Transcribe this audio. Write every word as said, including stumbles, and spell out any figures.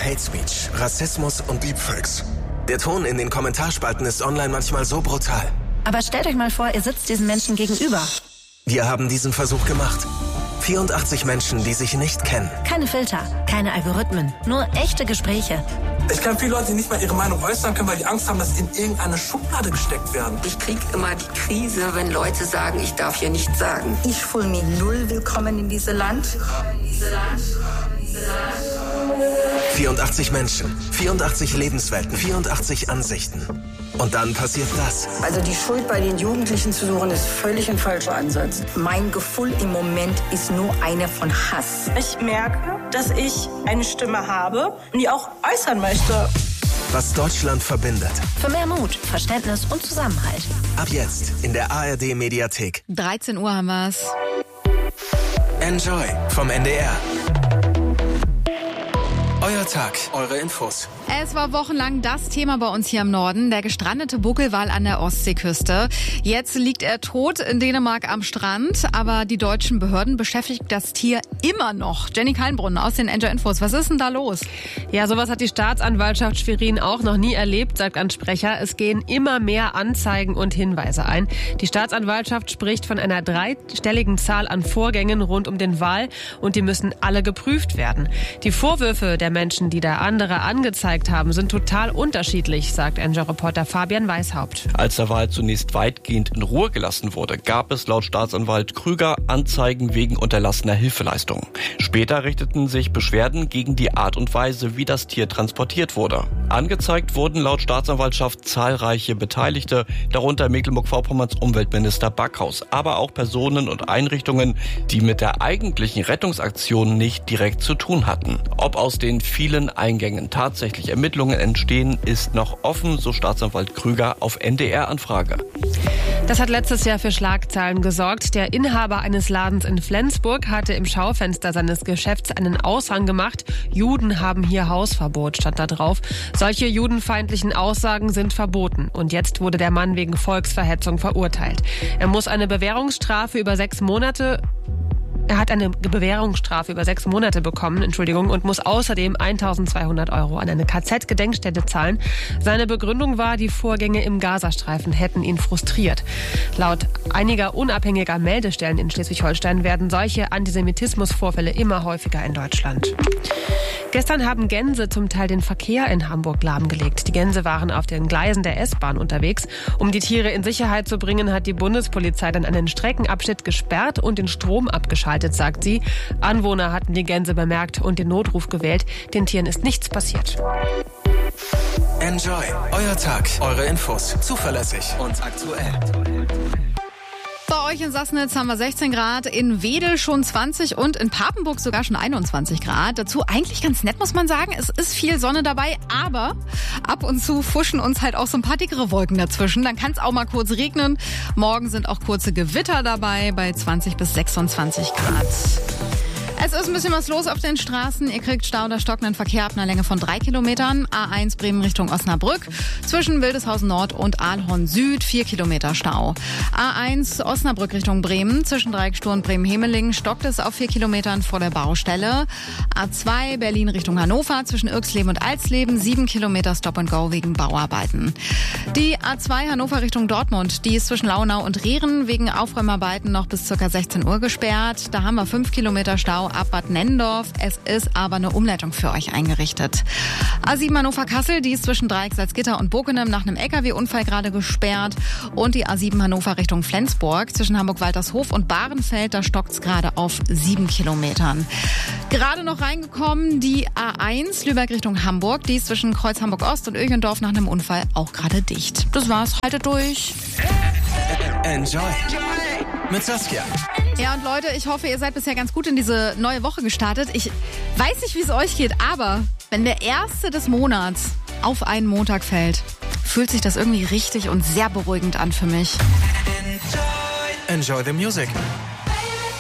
Hate Speech, Rassismus und Deepfakes. Der Ton in den Kommentarspalten ist online manchmal so brutal. Aber stellt euch mal vor, ihr sitzt diesen Menschen gegenüber. Wir haben diesen Versuch gemacht. vierundachtzig Menschen, die sich nicht kennen. Keine Filter, keine Algorithmen, nur echte Gespräche. Ich kenne viele Leute, die nicht mal ihre Meinung äußern können, weil die Angst haben, dass sie in irgendeine Schublade gesteckt werden. Ich kriege immer die Krise, wenn Leute sagen, ich darf hier nichts sagen. Ich fühle mich null willkommen in diesem Land. vierundachtzig Menschen, vierundachtzig Lebenswelten, vierundachtzig Ansichten. Und dann passiert das. Also die Schuld bei den Jugendlichen zu suchen, ist völlig ein falscher Ansatz. Mein Gefühl im Moment ist nur eine von Hass. Ich merke, dass ich eine Stimme habe und die auch äußern möchte. Was Deutschland verbindet. Für mehr Mut, Verständnis und Zusammenhalt. Ab jetzt in der A R D-Mediathek. dreizehn Uhr haben wir's. Enjoy vom N D R. Euer Tag, eure Infos. Es war wochenlang das Thema bei uns hier im Norden, der gestrandete Buckelwal an der Ostseeküste. Jetzt liegt er tot in Dänemark am Strand, aber die deutschen Behörden beschäftigt das Tier immer noch. Jenny Kalnbrunn aus den Enjoy Infos. Was ist denn da los? Ja, sowas hat die Staatsanwaltschaft Schwerin auch noch nie erlebt, sagt ein Sprecher. Es gehen immer mehr Anzeigen und Hinweise ein. Die Staatsanwaltschaft spricht von einer dreistelligen Zahl an Vorgängen rund um den Wal und die müssen alle geprüft werden. Die Vorwürfe der Menschen, die da andere angezeigt haben, sind total unterschiedlich, sagt Enjoy-Reporter Fabian Weishaupt. Als der Wal zunächst weitgehend in Ruhe gelassen wurde, gab es laut Staatsanwalt Krüger Anzeigen wegen unterlassener Hilfeleistung. Später richteten sich Beschwerden gegen die Art und Weise, wie das Tier transportiert wurde. Angezeigt wurden laut Staatsanwaltschaft zahlreiche Beteiligte, darunter Mecklenburg-Vorpommerns Umweltminister Backhaus, aber auch Personen und Einrichtungen, die mit der eigentlichen Rettungsaktion nicht direkt zu tun hatten. Ob aus den vielen Eingängen tatsächlich Ermittlungen entstehen, ist noch offen, so Staatsanwalt Krüger auf N D R-Anfrage. Das hat letztes Jahr für Schlagzeilen gesorgt. Der Inhaber eines Ladens in Flensburg hatte im Schaufenster seines Geschäfts einen Aushang gemacht. Juden haben hier Hausverbot, stand da drauf. Solche judenfeindlichen Aussagen sind verboten. Und jetzt wurde der Mann wegen Volksverhetzung verurteilt. Er muss eine Bewährungsstrafe über sechs Monate Er hat eine Bewährungsstrafe über sechs Monate bekommen, Entschuldigung, und muss außerdem eintausendzweihundert Euro an eine K Z-Gedenkstätte zahlen. Seine Begründung war, die Vorgänge im Gazastreifen hätten ihn frustriert. Laut einiger unabhängiger Meldestellen in Schleswig-Holstein werden solche Antisemitismusvorfälle immer häufiger in Deutschland. Gestern haben Gänse zum Teil den Verkehr in Hamburg lahmgelegt. Die Gänse waren auf den Gleisen der S-Bahn unterwegs. Um die Tiere in Sicherheit zu bringen, hat die Bundespolizei dann einen Streckenabschnitt gesperrt und den Strom abgeschaltet, sagt sie. Anwohner hatten die Gänse bemerkt und den Notruf gewählt. Den Tieren ist nichts passiert. Enjoy, euer Tag, eure Infos, zuverlässig und aktuell. Bei euch in Sassnitz haben wir sechzehn Grad, in Wedel schon zwanzig und in Papenburg sogar schon einundzwanzig Grad. Dazu eigentlich ganz nett, muss man sagen. Es ist viel Sonne dabei, aber ab und zu fuschen uns halt auch so ein paar dickere Wolken dazwischen. Dann kann es auch mal kurz regnen. Morgen sind auch kurze Gewitter dabei bei zwanzig bis sechsundzwanzig Grad. Es ist ein bisschen was los auf den Straßen. Ihr kriegt Stau oder stockenden Verkehr ab einer Länge von drei Kilometern. A eins Bremen Richtung Osnabrück. Zwischen Wildeshausen Nord und Aalhorn Süd vier Kilometer Stau. A eins Osnabrück Richtung Bremen. Zwischen Dreieckstur und Bremen-Hemeling stockt es auf vier Kilometern vor der Baustelle. A zwei Berlin Richtung Hannover. Zwischen Irksleben und Alsleben sieben Kilometer Stop and Go wegen Bauarbeiten. Die A zwei Hannover Richtung Dortmund. Die ist zwischen Launau und Rehren wegen Aufräumarbeiten noch bis ca. sechzehn Uhr gesperrt. Da haben wir fünf Kilometer Stau ab Bad Nennendorf. Es ist aber eine Umleitung für euch eingerichtet. A sieben Hannover-Kassel, die ist zwischen Dreieck, Salzgitter und Bockenem nach einem L K W-Unfall gerade gesperrt. Und die A sieben Hannover Richtung Flensburg zwischen Hamburg-Waltershof und Bahrenfeld, da stockt's gerade auf sieben Kilometern. Gerade noch reingekommen die A eins Lübeck Richtung Hamburg, die ist zwischen Kreuz Hamburg-Ost und Öchendorf nach einem Unfall auch gerade dicht. Das war's, haltet durch. Enjoy mit Saskia. Ja, und Leute, ich hoffe, ihr seid bisher ganz gut in diese neue Woche gestartet. Ich weiß nicht, wie es euch geht, aber wenn der erste des Monats auf einen Montag fällt, fühlt sich das irgendwie richtig und sehr beruhigend an für mich. Enjoy the music.